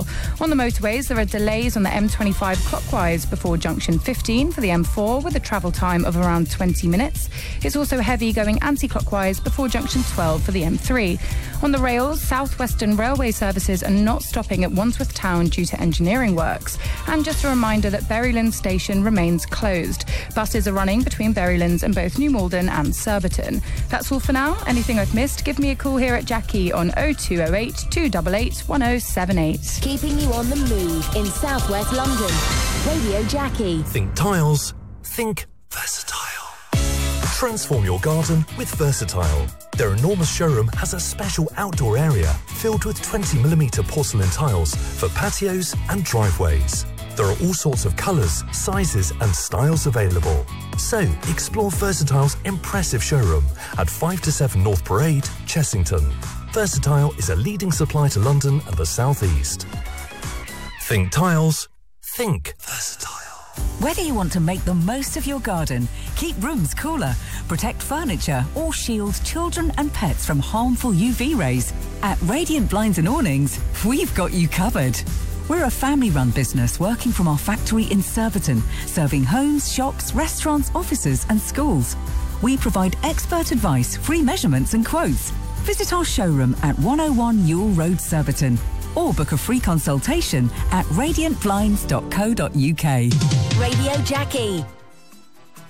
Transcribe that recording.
On the motorways, there are delays on the M25 clockwise before junction 15 for the M4 with a travel time of around 20 minutes. It's also heavy going anti-clockwise before junction 12 for the M3. On the rails, South Western Railway services are not stopping at Wandsworth Town due to engineering works. And just a reminder that Berrylands Station remains closed. Buses are running between Berrylands and both New Malden and Surbiton. That's all for now. Anything I've missed, give me a call here at Jackie on 0208 288 1078. Keeping you on the move in southwest London. Radio Jackie. Think tiles, think Versatile. Transform your garden with Versatile. Their enormous showroom has a special outdoor area filled with 20mm porcelain tiles for patios and driveways. There are all sorts of colours, sizes and styles available. So, explore Versatile's impressive showroom at 5 to 7 North Parade, Chessington. Versatile is a leading supplier to London and the South East. Think tiles, think Versatile. Whether you want to make the most of your garden, keep rooms cooler, protect furniture or shield children and pets from harmful UV rays, at Radiant Blinds and Awnings, we've got you covered. We're a family-run business working from our factory in Surbiton, serving homes, shops, restaurants, offices and schools. We provide expert advice, free measurements and quotes. Visit our showroom at 101 Ewell Road, Surbiton, or book a free consultation at radiantblinds.co.uk. Radio Jackie.